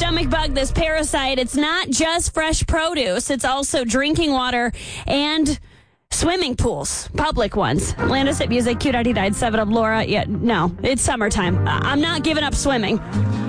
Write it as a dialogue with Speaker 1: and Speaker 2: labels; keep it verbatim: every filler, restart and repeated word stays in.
Speaker 1: stomach bug, this parasite, it's not just fresh produce. It's also drinking water and swimming pools, public ones. Landis at Music, Q ninety-nine point seven. I'm Laura. Yeah, no, it's summertime. I- I'm not giving up swimming.